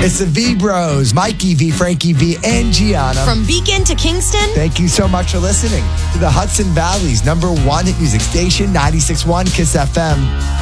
It's the V Bros, Mikey V, Frankie V, and Gianna. From Beacon to Kingston. Thank you so much for listening to the Hudson Valley's #1 hit music station, 96.1 KISS FM.